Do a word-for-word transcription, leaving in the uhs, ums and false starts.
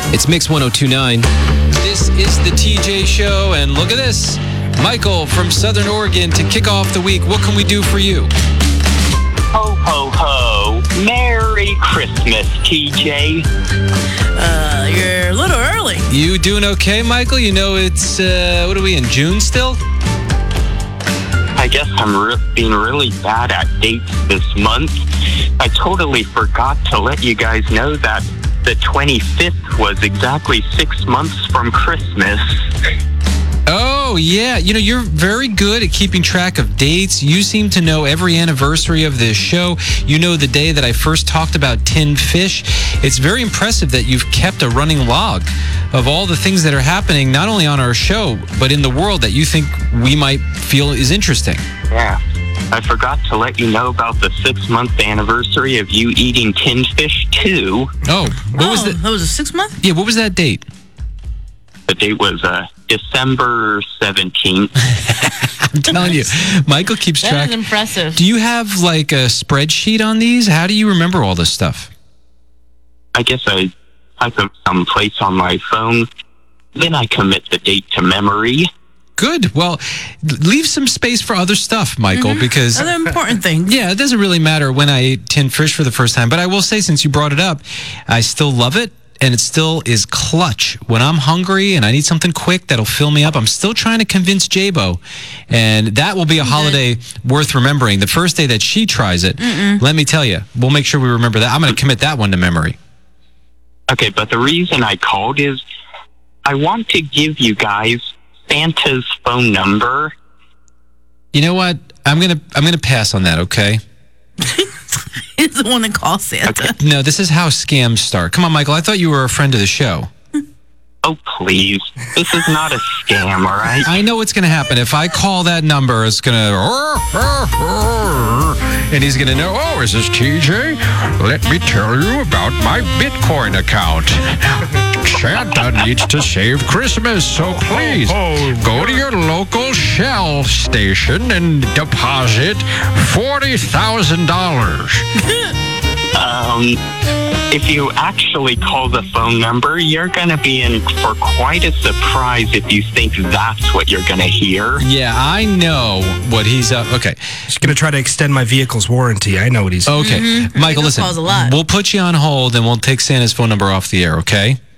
It's Mix one oh two point nine. This is the T J Show, and look at this. Michael from Southern Oregon to kick off the week. What can we do for you? Ho, ho, ho. Merry Christmas, T J. Uh, you're a little early. You doing okay, Michael? You know it's, uh, what are we in, June still? I guess I'm re- being really bad at dates this month. I totally forgot to let you guys know that the twenty-fifth was exactly six months from Christmas. Oh, yeah. You know, you're very good at keeping track of dates. You seem to know every anniversary of this show. You know the day that I first talked about tinned fish. It's very impressive that you've kept a running log of all the things that are happening, not only on our show, but in the world that you think we might feel is interesting. Yeah. I forgot to let you know about the six-month anniversary of you eating tinned fish, too. Oh, what oh, was the... that was a six-month? Yeah, what was that date? The date was uh, December seventeenth. I'm telling you, Michael keeps That track. is impressive. Do you have, like, a spreadsheet on these? How do you remember all this stuff? I guess I type them someplace on my phone. Then I commit the date to memory. Good. Well, leave some space for other stuff, Michael, Mm-hmm. because... Other important things. Yeah, it doesn't really matter when I ate tinned fish for the first time. But I will say, since you brought it up, I still love it. And it still is clutch. When I'm hungry and I need something quick that'll fill me up, I'm still trying to convince J-Bo. And that will be a holiday worth remembering. The first day that she tries it, Mm-mm. let me tell you, we'll make sure we remember that. I'm going to commit that one to memory. Okay, but the reason I called is I want to give you guys Santa's phone number. You know what? I'm going to I'm going to pass on that, okay? He's the one that calls Santa. Okay. No, this is how scams start. Come on, Michael. I thought you were a friend of the show. Oh, please. This is not a scam, all right? I know what's going to happen. If I call that number, it's going to... And he's going to know, oh, is this T J? Let me tell you about my Bitcoin account. Santa needs to save Christmas, so please go to your local Shell station and deposit forty thousand dollars. Um, if you actually call the phone number, you're going to be in for quite a surprise if you think that's what you're going to hear. Yeah, I know what he's up. Okay. He's going to try to extend my vehicle's warranty. I know what he's... Okay. Mm-hmm. Michael, listen. Calls a lot. We'll put you on hold and we'll take Santa's phone number off the air, okay?